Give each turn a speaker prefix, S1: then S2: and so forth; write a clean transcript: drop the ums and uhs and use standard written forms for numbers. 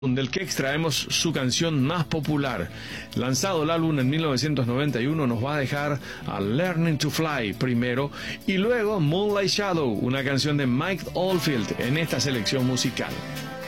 S1: del que extraemos su canción más popular. Lanzado el álbum en 1991, nos va a dejar a Learning to Fly primero y luego Moonlight Shadow, una canción de Mike Oldfield en esta selección musical.